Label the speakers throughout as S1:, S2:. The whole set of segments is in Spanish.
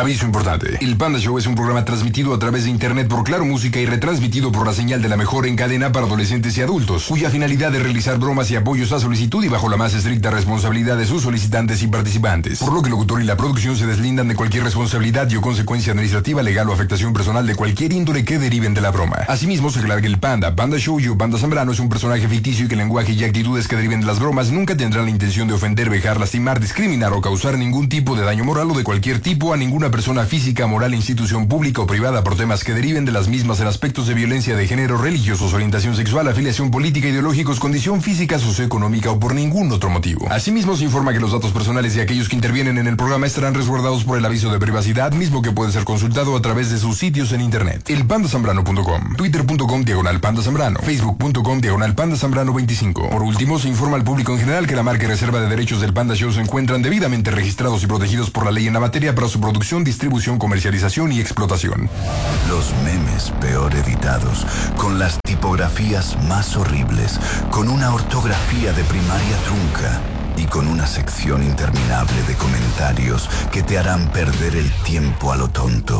S1: Aviso importante. El Panda Show es un programa transmitido a través de internet por Claro Música y retransmitido por la señal de la mejor en cadena para adolescentes y adultos, cuya finalidad es realizar bromas y apoyos a solicitud y bajo la más estricta responsabilidad de sus solicitantes y participantes. Por lo que el locutor y la producción se deslindan de cualquier responsabilidad y o consecuencia administrativa, legal o afectación personal de cualquier índole que deriven de la broma. Asimismo, se aclara que el Panda Show y Panda Zambrano es un personaje ficticio y que el lenguaje y actitudes que deriven de las bromas nunca tendrán la intención de ofender, vejar, lastimar, discriminar o causar ningún tipo de daño moral o de cualquier tipo a ninguna persona física, moral, institución pública o privada por temas que deriven de las mismas en aspectos de violencia de género, religiosos, orientación sexual, afiliación política, ideológicos, condición física, socioeconómica o por ningún otro motivo. Asimismo, se informa que los datos personales de aquellos que intervienen en el programa estarán resguardados por el aviso de privacidad, mismo que puede ser consultado a través de sus sitios en internet. elpandasambrano.com, twitter.com/pandazambrano, facebook.com/pandazambrano25. Por último, se informa al público en general que la marca y reserva de derechos del Panda Show se encuentran debidamente registrados y protegidos por la ley en la materia para su producción, distribución, comercialización y explotación.
S2: Los memes peor editados, con las tipografías más horribles, con una ortografía de primaria trunca y con una sección interminable de comentarios que te harán perder el tiempo a lo tonto.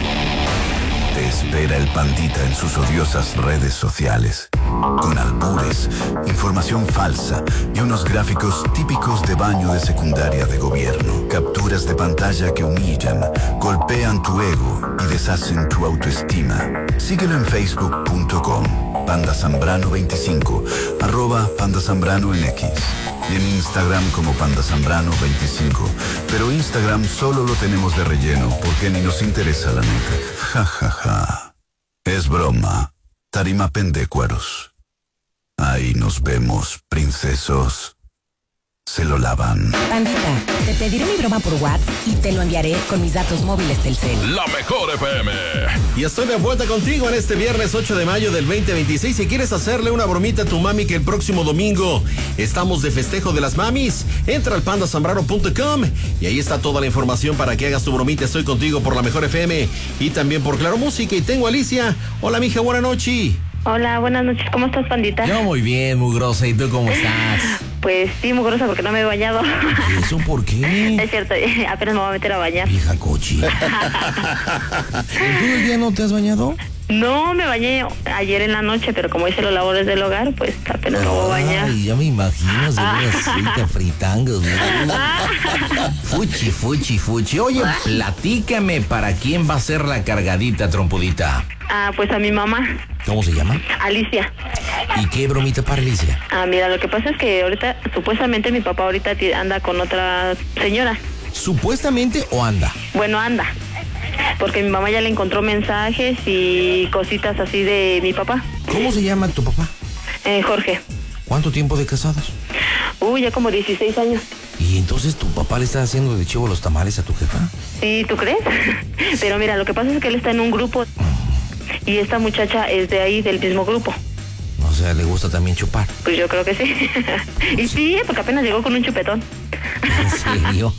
S2: Te espera el Pandita en sus odiosas redes sociales, con albures, información falsa y unos gráficos típicos de baño de secundaria de gobierno. Capturas de pantalla que humillan, golpean tu ego y deshacen tu autoestima. Síguelo en facebook.com, pandazambrano25, @pandazambrano en X. Y en Instagram como pandazambrano25. Pero Instagram solo lo tenemos de relleno porque ni nos interesa la neta. Ja, ja, ja. Es broma. Tarima pendecuaros. Ahí nos vemos, princesos. Se lo lavan.
S3: Pandita, te pediré mi broma por WhatsApp y te lo enviaré con mis datos móviles Telcel.
S4: La mejor FM.
S5: Y estoy de vuelta contigo en este viernes 8 de mayo del 2026. Si quieres hacerle una bromita a tu mami que el próximo domingo estamos de festejo de las mamis, entra al pandazambrano.com y ahí está toda la información para que hagas tu bromita. Estoy contigo por la mejor FM y también por Claro Música. Y tengo a Alicia. Hola, mija, buenas noches.
S6: Hola, buenas noches. ¿Cómo estás, Pandita?
S5: Yo muy bien, mugrosa. ¿Y tú cómo estás?
S6: Pues sí, mugrosa porque no me he bañado.
S5: ¿Eso por qué?
S6: Es cierto, apenas me voy a meter a bañar.
S5: Vieja cochi. ¿Todo el día no te has bañado?
S6: No, me bañé ayer en la noche, pero como hice los labores del hogar, pues apenas me voy a bañar.
S5: Ay, ya me imagino, señora fritanga. Fuchi. Oye, platícame, ¿para quién va a ser la cargadita, trompudita?
S6: Pues a mi mamá.
S5: ¿Cómo se llama?
S6: Alicia.
S5: ¿Y qué bromita para Alicia?
S6: Mira, lo que pasa es que ahorita, supuestamente mi papá ahorita anda con otra señora.
S5: ¿Supuestamente o anda?
S6: Bueno, anda. Porque mi mamá ya le encontró mensajes y cositas así de mi papá.
S5: ¿Cómo se llama tu papá?
S6: Jorge.
S5: ¿Cuánto tiempo de casados?
S6: Ya como 16 años.
S5: ¿Y entonces tu papá le está haciendo de chivo los tamales a tu jefa?
S6: Sí, ¿tú crees? Pero mira, lo que pasa es que él está en un grupo y esta muchacha es de ahí, del mismo grupo.
S5: O sea, ¿le gusta también chupar?
S6: Pues yo creo que sí. Y sí, porque apenas llegó con un chupetón.
S5: ¿En serio?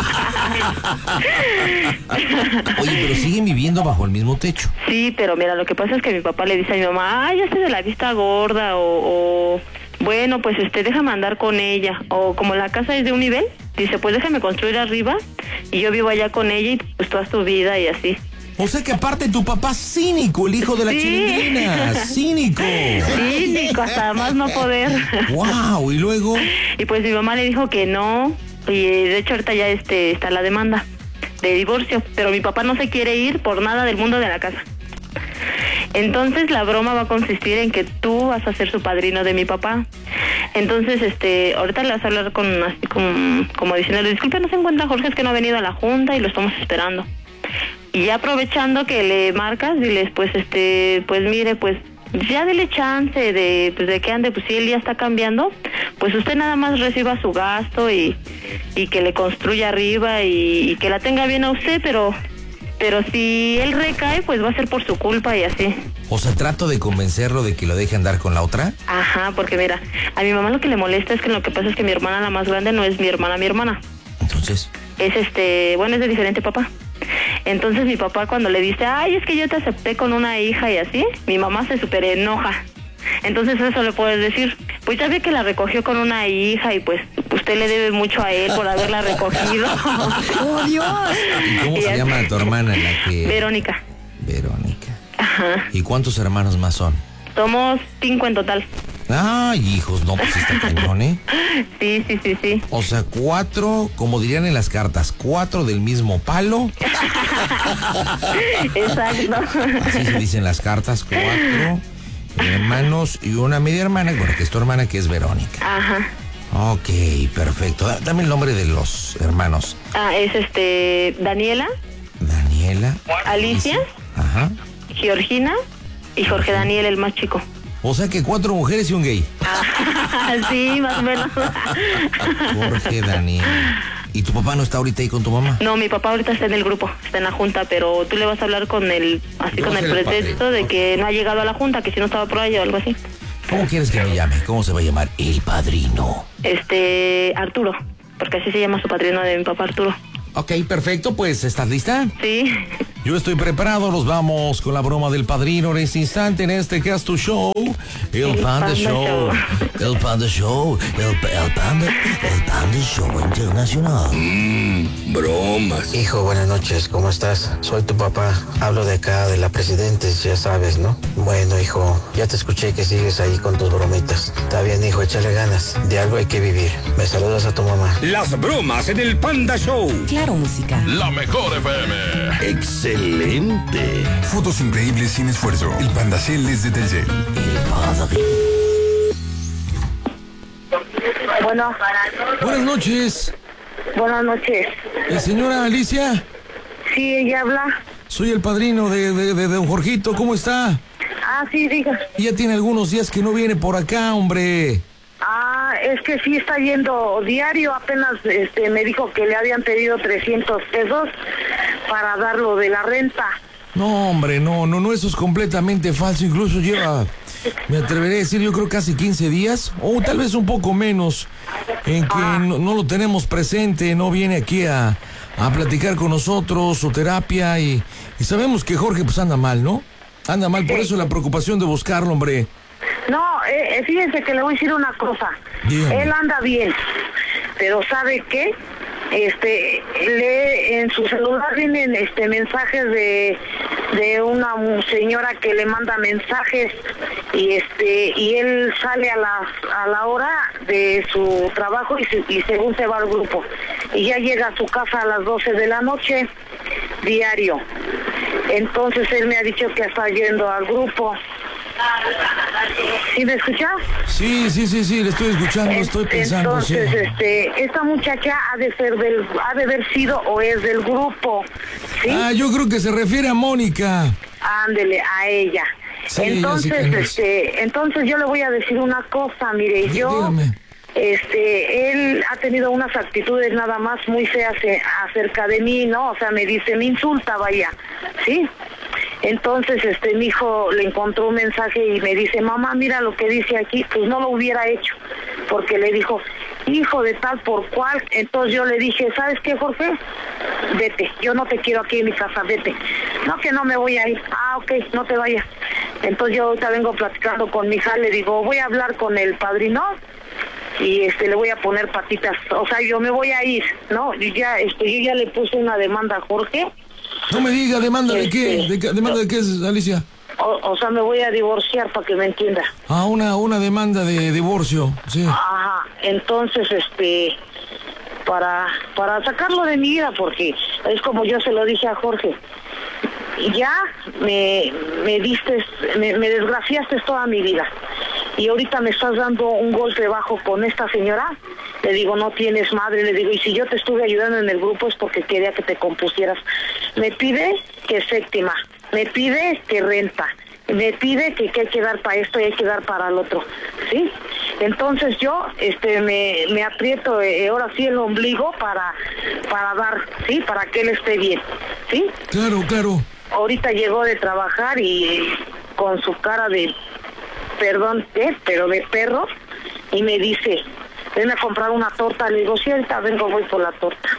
S5: Oye, pero siguen viviendo bajo el mismo techo.
S6: Sí, pero mira, lo que pasa es que mi papá le dice a mi mamá, ya estoy de la vista gorda, o bueno, pues déjame andar con ella. O como la casa es de un nivel, dice, pues déjame construir arriba y yo vivo allá con ella y pues toda tu vida y así.
S5: O sea que aparte tu papá cínico, el hijo de la chilindrina, cínico.
S6: Cínico, hasta más no poder.
S5: Wow, ¿y luego?
S6: Y pues mi mamá le dijo que no, y de hecho ahorita ya está la demanda de divorcio, pero mi papá no se quiere ir por nada del mundo de la casa. Entonces la broma va a consistir en que tú vas a ser su padrino de mi papá. Entonces, ahorita le vas a hablar así como diciéndole, disculpe, no se encuentra Jorge, es que no ha venido a la junta y lo estamos esperando. Y ya aprovechando que le marcas, diles, pues mire, pues ya dele chance de que ande, pues si él ya está cambiando, pues usted nada más reciba su gasto y que le construya arriba y que la tenga bien a usted, pero si él recae, pues va a ser por su culpa y así.
S5: O sea, trato de convencerlo de que lo deje andar con la otra.
S6: Ajá, porque mira, a mi mamá lo que le molesta es que lo que pasa es que mi hermana, la más grande, no es mi hermana.
S5: Entonces.
S6: Es es de diferente papá. Entonces mi papá cuando le dice, ay, es que yo te acepté con una hija y así, mi mamá se súper enoja. Entonces eso le puedes decir, Pues ya ve que la recogió con una hija y pues usted le debe mucho a él por haberla recogido.
S3: ¡Oh, Dios!
S4: ¿Y cómo se llama tu hermana la que...?
S6: Verónica.
S4: Verónica.
S6: Ajá.
S4: ¿Y cuántos hermanos más son?
S6: Somos 5 en total.
S4: Ay, hijos, no, pues está cañón, ¿eh?
S6: Sí.
S4: O sea, 4, como dirían en las cartas, 4 del mismo palo.
S6: Exacto.
S4: Así se dicen las cartas, 4 hermanos y una media hermana, bueno, que es tu hermana, que es Verónica.
S6: Ajá.
S4: Ok, perfecto. Dame el nombre de los hermanos.
S6: Es Daniela.
S4: Daniela.
S6: Alicia.
S4: Ajá.
S6: Georgina y Jorge Daniel, el más chico.
S4: O sea que 4 mujeres y un gay.
S6: Sí, más o menos.
S4: Jorge Daniel. ¿Y tu papá no está ahorita ahí con tu mamá?
S6: No, mi papá ahorita está en el grupo, está en la junta, pero tú le vas a hablar con el pretexto de que no ha llegado a la junta, que si no estaba por ahí o algo así.
S4: ¿Cómo quieres que me llame? ¿Cómo se va a llamar el padrino?
S6: Arturo, porque así se llama su padrino de mi papá, Arturo.
S4: Ok, perfecto, pues, ¿estás lista?
S6: Sí.
S4: Yo estoy preparado, nos vamos con la broma del padrino en este instante, en este que es tu show, el Panda Show, el Panda Show, el Panda Show Internacional.
S7: Bromas.
S8: Hijo, buenas noches, ¿cómo estás? Soy tu papá, hablo de acá, de la Presidentes, ya sabes, ¿no? Bueno, hijo, ya te escuché que sigues ahí con tus bromitas. Está bien, hijo, échale ganas, de algo hay que vivir. Me saludas a tu mamá.
S7: Las bromas en el Panda Show.
S3: Claro, música.
S7: La mejor FM. Excelente.
S1: Fotos increíbles sin esfuerzo. El Pandacel es de Telcel.
S6: Bueno.
S4: Buenas noches.
S6: Buenas noches.
S4: Señora Alicia.
S6: Sí, ella habla.
S4: Soy el padrino de don Jorgito, ¿cómo está?
S6: Sí, diga.
S4: Ya tiene algunos días que no viene por acá, hombre.
S6: Es que sí está yendo diario, apenas me dijo que le habían pedido 300 pesos para darlo de la renta.
S4: No, hombre, no, eso es completamente falso, incluso lleva, me atreveré a decir, yo creo casi 15 días, o tal vez un poco menos, en que no lo tenemos presente, no viene aquí a platicar con nosotros, su terapia, y sabemos que Jorge pues anda mal, ¿no? Anda mal, por eso la preocupación de buscarlo, hombre.
S6: No, fíjense que le voy a decir una cosa.
S4: Dígame.
S6: Él anda bien, pero ¿sabe qué? En su celular vienen mensajes de una señora que le manda mensajes y él sale a la hora de su trabajo y según se va al grupo y ya llega a su casa a las 12 de la noche diario. Entonces él me ha dicho que está yendo al grupo. ¿Sí me escucha?
S4: Sí, le estoy escuchando, estoy pensando.
S6: Entonces,
S4: sí.
S6: Esta muchacha ha de haber sido o es del grupo, ¿sí?
S4: Yo creo que se refiere a Mónica.
S6: Ándele, a ella.
S4: Sí,
S6: Entonces, entonces yo le voy a decir una cosa, mire,
S4: Dígame.
S6: Él ha tenido unas actitudes nada más muy feas acerca de mí, ¿no? O sea, me insulta, vaya, ¿sí? Entonces, mi hijo le encontró un mensaje y me dice, mamá, mira lo que dice aquí, pues no lo hubiera hecho, porque le dijo, hijo de tal por cual. Entonces yo le dije, ¿sabes qué, Jorge? Vete, yo no te quiero aquí en mi casa, vete. No, que no me voy a ir. Ok, no te vayas. Entonces yo ahorita vengo platicando con mi hija, le digo, voy a hablar con el padrino y le voy a poner patitas, o sea, yo me voy a ir, ¿no? Y ya, yo ya le puse una demanda a Jorge.
S4: No me diga, ¿demanda de qué? ¿Demanda de qué es, Alicia?
S6: O sea, me voy a divorciar para que me entienda.
S4: Una demanda de divorcio, sí.
S6: Ajá, entonces, para sacarlo de mi vida, porque es como yo se lo dije a Jorge, ya me desgraciaste toda mi vida, y ahorita me estás dando un golpe bajo con esta señora. Le digo, no tienes madre, le digo, y si yo te estuve ayudando en el grupo es porque quería que te compusieras. Me pide que séptima, me pide que renta, me pide que hay que dar para esto y hay que dar para el otro, ¿sí? Entonces yo me aprieto ahora sí el ombligo para dar, ¿sí? Para que él esté bien, ¿sí?
S4: Claro.
S6: Ahorita llegó de trabajar y con su cara de, perdón, pero de perro, y me dice, ven a comprar una torta. Le digo, sí, ahorita voy por la torta.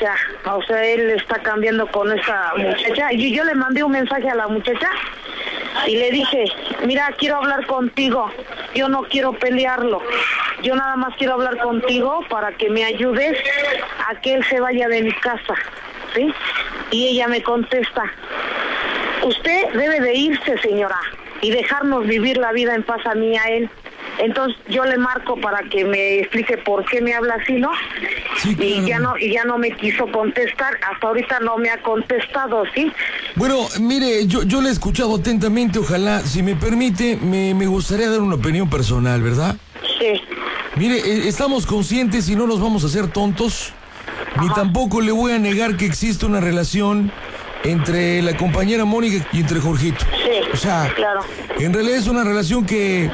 S6: O sea, él está cambiando con esa muchacha. Y yo le mandé un mensaje a la muchacha
S9: y le dije, mira, quiero hablar contigo, yo no quiero pelearlo, yo nada más quiero hablar contigo para que me ayudes a que él se vaya de mi casa, ¿sí? Y ella me contesta, usted debe de irse, señora, y dejarnos vivir la vida en paz a mí y a él. Entonces yo le marco para que me explique por qué me habla así, ¿no? Sí, claro. y ya no me quiso contestar, hasta ahorita no me ha contestado, ¿sí?
S4: Bueno, mire, yo le he escuchado atentamente, ojalá, si me permite, me gustaría dar una opinión personal, ¿verdad?
S9: Sí.
S4: Mire, estamos conscientes y no nos vamos a hacer tontos, ni tampoco le voy a negar que existe una relación entre la compañera Mónica y entre Jorgito.
S9: Sí,
S4: o sea,
S9: claro.
S4: En realidad es una relación que...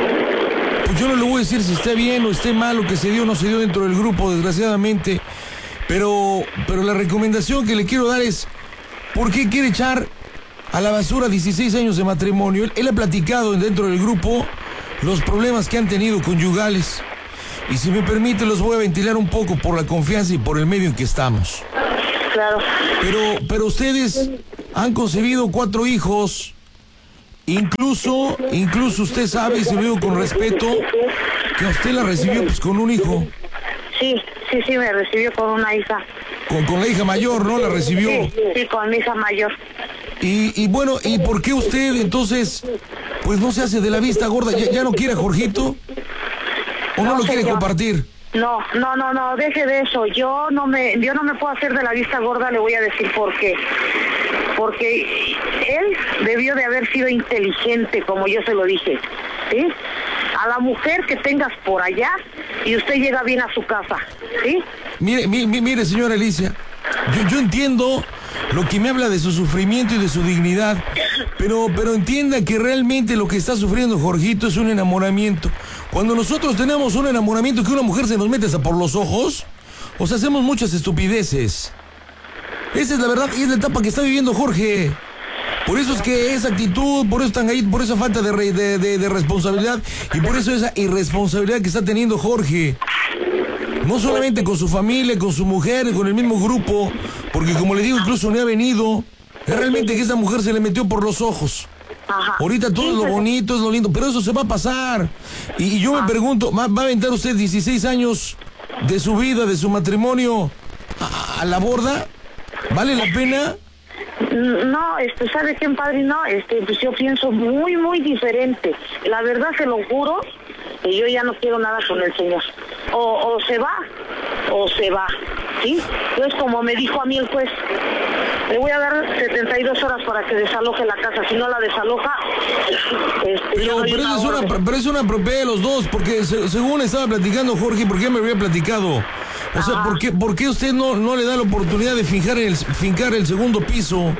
S4: Pues yo no le voy a decir si está bien o esté mal o que se dio o no se dio dentro del grupo, desgraciadamente. Pero la recomendación que le quiero dar es, ¿por qué quiere echar a la basura 16 años de matrimonio? Él ha platicado dentro del grupo los problemas que han tenido conyugales. Y si me permite, los voy a ventilar un poco por la confianza y por el medio en que estamos.
S9: Claro.
S4: Pero ustedes han concebido 4 hijos. Incluso usted sabe, y se lo digo con respeto, que a usted la recibió pues con un hijo.
S9: Sí, me recibió con una hija.
S4: Con la hija mayor, ¿no? La recibió.
S9: Sí, con mi hija mayor.
S4: Y bueno, ¿y por qué usted entonces, pues no se hace de la vista gorda? ¿Ya no quiere a Jorgito? ¿O no lo quiere compartir?
S9: No, deje de eso. Yo no me puedo hacer de la vista gorda, le voy a decir por qué. Porque él debió de haber sido inteligente, como yo se lo dije, ¿sí? A la mujer que tengas por allá y usted llega bien a su casa, ¿sí?
S4: Mire, señora Alicia, yo entiendo lo que me habla de su sufrimiento y de su dignidad, pero entienda que realmente lo que está sufriendo Jorgito es un enamoramiento. Cuando nosotros tenemos un enamoramiento que una mujer se nos mete hasta por los ojos, o sea, hacemos muchas estupideces. Esa es la verdad y es la etapa que está viviendo Jorge. Por eso es que esa actitud, por eso por esa falta de responsabilidad y por eso esa irresponsabilidad que está teniendo Jorge. No solamente con su familia, con su mujer, con el mismo grupo, porque como le digo, incluso no ha venido. Es realmente que esa mujer se le metió por los ojos.
S9: Ajá.
S4: Ahorita todo es lo bonito, es lo lindo, pero eso se va a pasar. Y yo me pregunto, ¿va a aventar usted 16 años de su vida, de su matrimonio a la borda? ¿Vale la pena?
S9: No, ¿sabe qué, padrino? Pues yo pienso muy, muy diferente. La verdad se lo juro, que yo ya no quiero nada con el señor. O se va, ¿sí? Entonces, como me dijo a mí el juez, le voy a dar 72 horas para que desaloje la casa. Si no la desaloja,
S4: pero es una propiedad de los dos, porque según estaba platicando Jorge, ¿por qué me había platicado? O sea, ¿por qué usted no le da la oportunidad de fincar el segundo piso?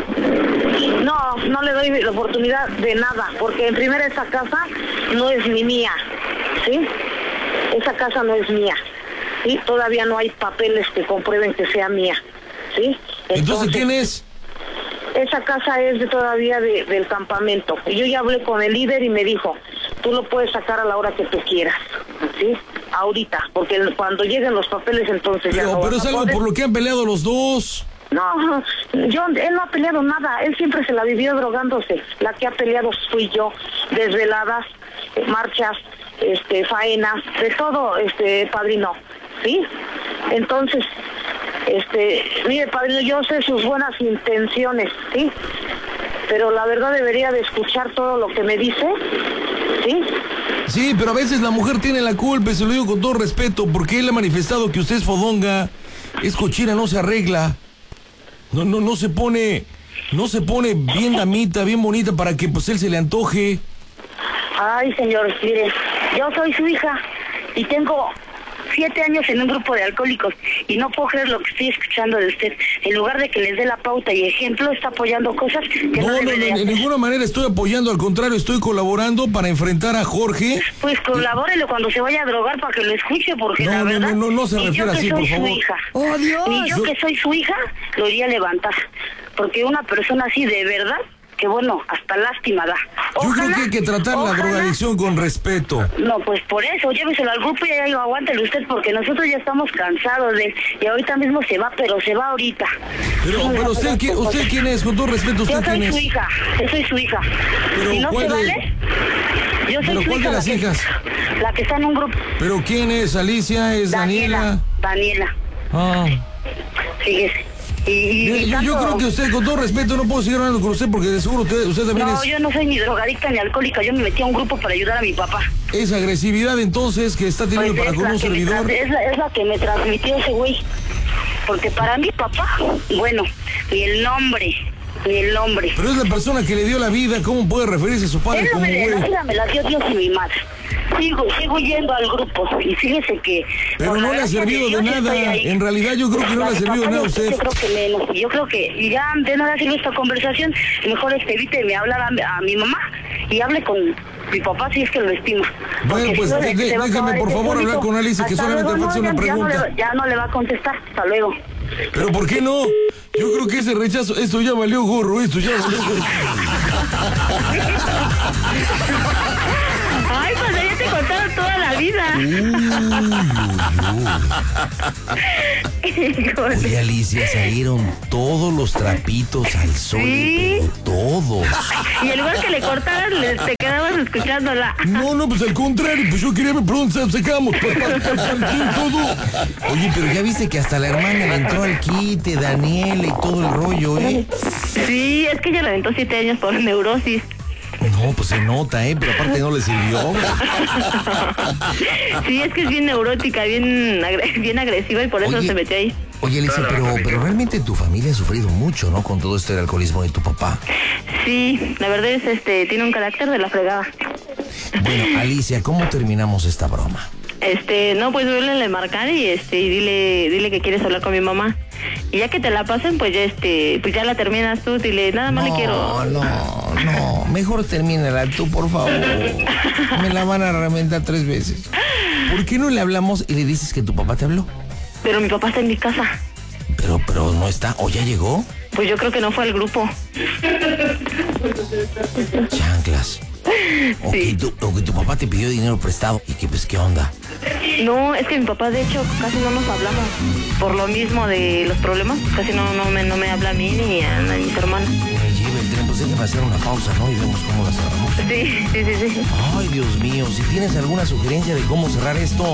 S9: No le doy la oportunidad de nada, porque en primera esa casa no es ni mía, ¿sí? Esa casa no es mía, ¿sí? Todavía no hay papeles que comprueben que sea mía, ¿sí?
S4: Entonces, ¿quién es?
S9: Esa casa es todavía del campamento. Y yo ya hablé con el líder y me dijo, tú lo puedes sacar a la hora que tú quieras, ¿sí? Ahorita, porque cuando lleguen los papeles entonces ya no.
S4: Pero es algo por lo que han peleado los dos.
S9: No, él no ha peleado nada, él siempre se la vivió drogándose. La que ha peleado fui yo, desveladas, marchas, faenas, de todo, padrino, ¿sí? Entonces, mire, padrino, yo sé sus buenas intenciones, ¿sí? Pero la verdad debería de escuchar todo lo que me dice, ¿sí?
S4: Sí, pero a veces la mujer tiene la culpa, y se lo digo con todo respeto, porque él ha manifestado que usted es fodonga, es cochina, no se arregla. No se pone bien damita, bien bonita para que pues él se le antoje.
S9: Ay, señor, mire, yo soy su hija y tengo 7 años en un grupo de alcohólicos y no puedo creer lo que estoy escuchando de usted. En lugar de que les dé la pauta y ejemplo, está apoyando cosas que no debe de hacer.
S4: De ninguna manera estoy apoyando, al contrario, estoy colaborando para enfrentar a Jorge.
S9: Pues colabórele cuando se vaya a drogar para que lo escuche, porque la verdad...
S4: No se refiere así, por favor.
S9: Hija.
S3: ¡Oh, Dios!
S9: Y yo que soy su hija, lo iría a levantar. Porque una persona así, de verdad, porque bueno, hasta lástima da.
S4: Yo creo que hay que tratar la drogadicción con respeto.
S9: No, pues por eso, lléveselo al grupo y ya digo, aguántele usted, porque nosotros ya estamos cansados de él. Y ahorita mismo se va, pero se va ahorita.
S4: Pero usted quién es, con todo respeto, ¿usted quién es?
S9: Yo soy su hija.
S4: Pero
S9: si no se vale, yo soy su hija.
S4: ¿Cuál de las hijas?
S9: La que está en un grupo.
S4: ¿Pero quién es? ¿Alicia? ¿Es Daniela?
S9: Daniela.
S4: Ah.
S9: Fíjese.
S4: Yo creo que usted, con todo respeto, no puedo seguir hablando con usted porque de seguro usted también es...
S9: No, yo no soy ni drogadicta ni alcohólica, yo me metí a un grupo para ayudar a mi papá.
S4: Esa agresividad entonces que está teniendo
S9: pues
S4: para con un servidor...
S9: Es la que me transmitió ese güey. Porque para mi papá, bueno, ni el nombre.
S4: Pero es la persona que le dio la vida, ¿cómo puede referirse a su padre como güey?
S9: La vida me la dio Dios y mi madre. Sigo yendo al grupo y fíjese que...
S4: Pero no le ha servido de nada, en realidad yo creo que no le ha servido de nada a usted.
S9: Yo creo que menos, yo creo que y ya de nada sirve esta conversación, mejor evite hablar a mi mamá y hable con mi papá si es que lo estima.
S4: Bueno, pues déjame por favor hablar con Alicia, que solamente me hace una pregunta.
S9: Ya no le va a contestar, hasta luego.
S4: ¿Pero por qué no? Yo creo que ese rechazo, esto ya valió gorro,
S6: Ay, pues ya te contaron toda la vida.
S4: Oye, Alicia, salieron todos los trapitos al sol.
S6: ¿Sí?
S4: Todos.
S6: Y en lugar que le cortaran, te quedabas escuchándola.
S4: No, pues al contrario, pues yo quería ver por dónde sacamos todo. Oye, pero ya viste que hasta la hermana le entró al quite, Daniela y todo el rollo, ¿eh?
S6: Sí, es que ella le aventó 7 años por neurosis.
S4: No, pues se nota, pero aparte no le sirvió.
S6: Sí, es que es bien neurótica, bien agresiva y por eso se metió ahí.
S4: Oye, Alicia, pero realmente tu familia ha sufrido mucho, ¿no? Con todo esto del alcoholismo de tu papá.
S6: Sí, la verdad es, tiene un carácter de la fregada.
S4: Bueno, Alicia, ¿cómo terminamos esta broma?
S6: No, pues vuélvele a marcar y dile que quieres hablar con mi mamá. Y ya que te la pasen, pues ya pues ya la terminas tú, dile, nada más le quiero.
S4: No, mejor termínala tú, por favor. Me la van a reventar 3 veces. ¿Por qué no le hablamos y le dices que tu papá te habló?
S6: Pero mi papá está en mi casa.
S4: Pero no está, ¿o ya llegó?
S6: Pues yo creo que no fue al grupo.
S4: Chanclas.
S6: Sí.
S4: O que tu papá te pidió dinero prestado y que pues qué onda.
S6: No, es que mi papá de hecho casi no nos hablamos. Por lo mismo de los problemas, casi no me habla a mí ni a mis hermanos.
S4: Me lleva el tren, pues déjame hacer una pausa, ¿no? Y vemos cómo la cerramos.
S6: Sí.
S4: Ay, Dios mío, si tienes alguna sugerencia de cómo cerrar esto,